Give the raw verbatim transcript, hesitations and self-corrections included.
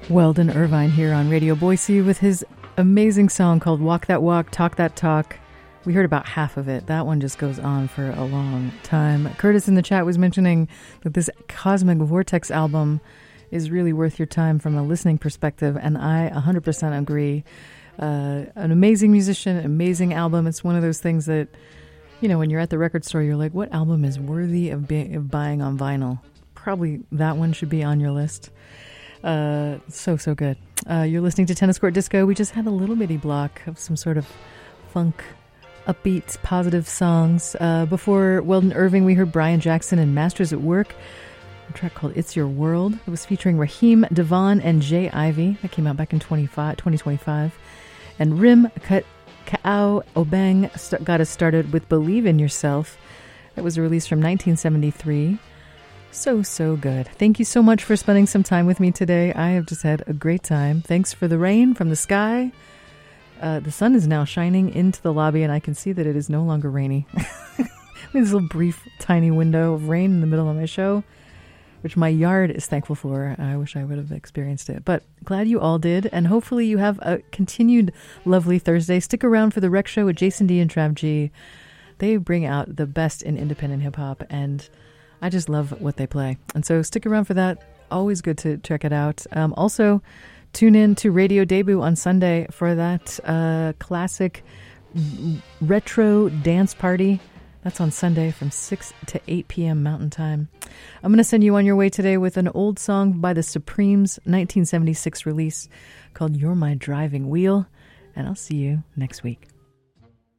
Weldon Irvine here on Radio Boise with his amazing song called Walk That Walk, Talk That Talk. We heard about half of it. That one just goes on for a long time. Curtis in the chat was mentioning that this Cosmic Vortex album is really worth your time from a listening perspective, and I one hundred percent agree. Uh, an amazing musician, amazing album. It's one of those things that, you know, when you're at the record store, you're like, what album is worthy of, be- of buying on vinyl? Probably that one should be on your list. Uh, so, so good. Uh, you're listening to Tennis Court Disco. We just had a little bitty block of some sort of funk, upbeat, positive songs. Uh, before Weldon Irving, we heard Brian Jackson and Masters at Work, a track called It's Your World. It was featuring Raheem Devon and Jay Ivy. That came out back in twenty twenty-five. And Rim Ka'au Obeng st- got us started with Believe in Yourself. That was a release from nineteen seventy-three. So, so good. Thank you so much for spending some time with me today. I have just had a great time. Thanks for the rain from the sky. Uh, the sun is now shining into the lobby, and I can see that it is no longer rainy. This little brief, tiny window of rain in the middle of my show, which my yard is thankful for. I wish I would have experienced it. But glad you all did, and hopefully you have a continued lovely Thursday. Stick around for the Rec Show with Jason D and Trav G. They bring out the best in independent hip-hop, and I just love what they play. And so stick around for that. Always good to check it out. Um, also, tune in to Radio Debut on Sunday for that uh, classic retro dance party. That's on Sunday from six to eight p.m. Mountain Time. I'm going to send you on your way today with an old song by the Supremes, nineteen seventy-six release called You're My Driving Wheel. And I'll see you next week.